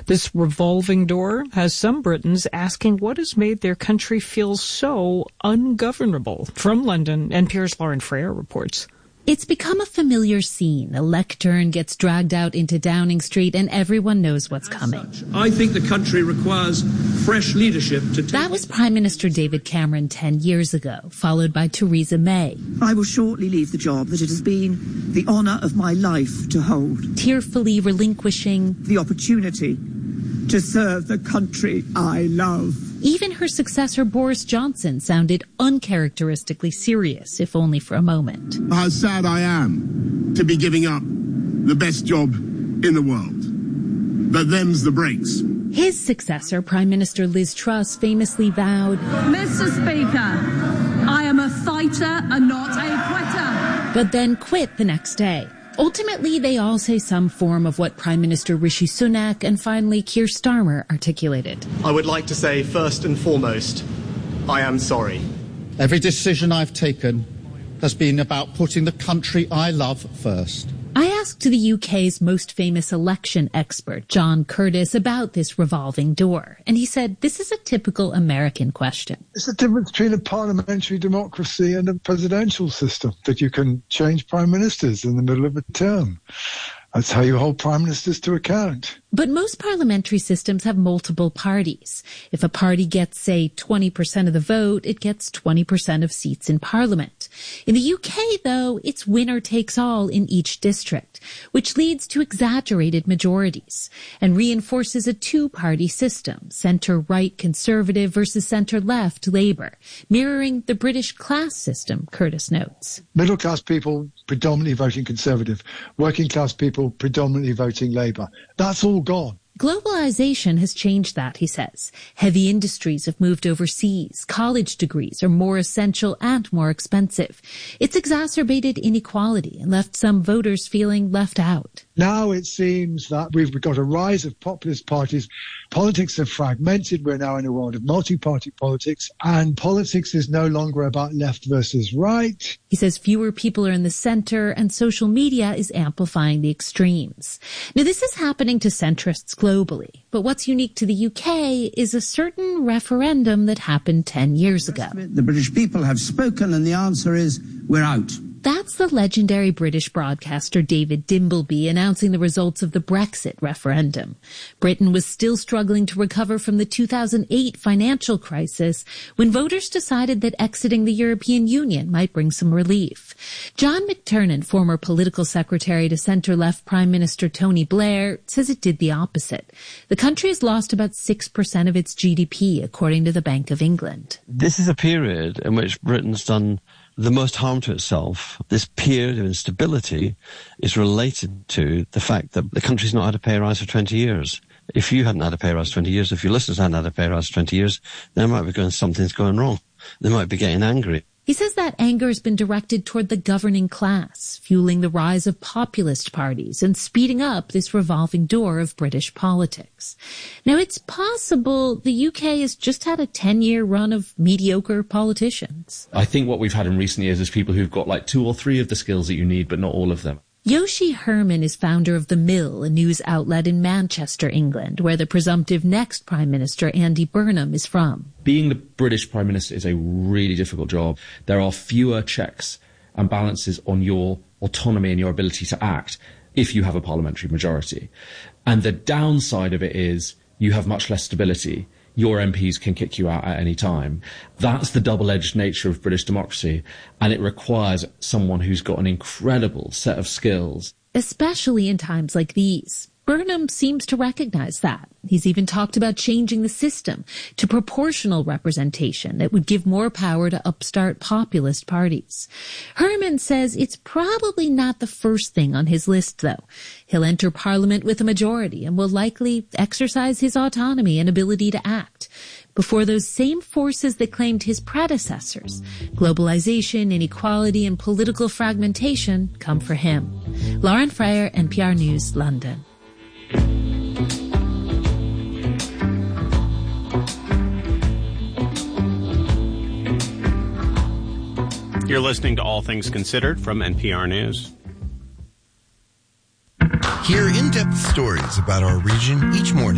This revolving door has some Britons asking what has made their country feel so ungovernable. From London, NPR's Lauren Freyer reports. It's become a familiar scene. A lectern gets dragged out into Downing Street and everyone knows what's coming. I think the country requires fresh leadership to take... That was Prime Minister David Cameron 10 years ago, followed by Theresa May. I will shortly leave the job that it has been the honour of my life to hold. Tearfully relinquishing the opportunity to serve the country I love. Even her successor, Boris Johnson, sounded uncharacteristically serious, if only for a moment. How sad I am to be giving up the best job in the world. But them's the breaks. His successor, Prime Minister Liz Truss, famously vowed, Mr. Speaker, I am a fighter and not a quitter. But then quit the next day. Ultimately, they all say some form of what Prime Minister Rishi Sunak and finally Keir Starmer articulated. I would like to say, first and foremost, I am sorry. Every decision I've taken has been about putting the country I love first. I asked the UK's most famous election expert, John Curtis, about this revolving door. And he said, this is a typical American question. It's the difference between a parliamentary democracy and a presidential system, that you can change prime ministers in the middle of a term. That's how you hold prime ministers to account. But most parliamentary systems have multiple parties. If a party gets, say, 20% of the vote, it gets 20% of seats in parliament. In the UK, though, it's winner takes all in each district, which leads to exaggerated majorities and reinforces a two-party system, centre-right Conservative versus centre-left Labour, mirroring the British class system, Curtis notes. Middle-class people predominantly voting Conservative, working-class people predominantly voting Labour. That's all gone. Globalization has changed that, he says. Heavy industries have moved overseas. College degrees are more essential and more expensive. It's exacerbated inequality and left some voters feeling left out. Now it seems that we've got a rise of populist parties. Politics have fragmented. We're now in a world of multi-party politics, and politics is no longer about left versus right. He says fewer people are in the center, and social media is amplifying the extremes. Now, this is happening to centrists globally, but what's unique to the UK is a certain referendum that happened 10 years ago. The British people have spoken, and the answer is we're out. That's the legendary British broadcaster David Dimbleby announcing the results of the Brexit referendum. Britain was still struggling to recover from the 2008 financial crisis when voters decided that exiting the European Union might bring some relief. John McTernan, former political secretary to centre-left Prime Minister Tony Blair, says it did the opposite. The country has lost about 6% of its GDP, according to the Bank of England. This is a period in which Britain's done the most harm to itself. This period of instability is related to the fact that the country's not had a pay rise for 20 years. If you hadn't had a pay rise 20 years, if your listeners hadn't had a pay rise 20 years, they might be going, something's going wrong. They might be getting angry. He says that anger has been directed toward the governing class, fueling the rise of populist parties and speeding up this revolving door of British politics. Now, it's possible the UK has just had a 10-year run of mediocre politicians. I think what we've had in recent years is people who've got like 2 or 3 of the skills that you need, but not all of them. Yoshi Herman is founder of The Mill, a news outlet in Manchester, England, where the presumptive next Prime Minister, Andy Burnham, is from. Being the British Prime Minister is a really difficult job. There are fewer checks and balances on your autonomy and your ability to act if you have a parliamentary majority. And the downside of it is you have much less stability. Your MPs can kick you out at any time. That's the double-edged nature of British democracy, and it requires someone who's got an incredible set of skills. Especially in times like these. Burnham seems to recognize that. He's even talked about changing the system to proportional representation that would give more power to upstart populist parties. Herman says it's probably not the first thing on his list, though. He'll enter Parliament with a majority and will likely exercise his autonomy and ability to act before those same forces that claimed his predecessors, globalization, inequality, and political fragmentation, come for him. Lauren Freyer, NPR News, London. You're listening to All Things Considered from NPR News. Hear in-depth stories about our region each morning